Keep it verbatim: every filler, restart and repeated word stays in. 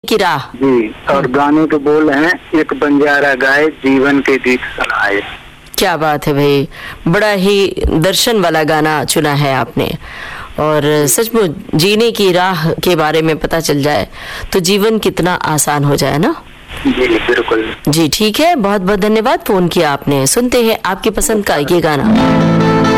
की राह जी, और गाने के बोल हैं, एक बंजारा गाए जीवन के गीत सुनाए। क्या बात है भाई, बड़ा ही दर्शन वाला गाना चुना है आपने। और सचमुच जीने की राह के बारे में पता चल जाए तो जीवन कितना आसान हो जाए ना। जी बिल्कुल जी ठीक है, बहुत बहुत धन्यवाद फोन किया आपने। सुनते हैं आपकी पसंद का ये गाना।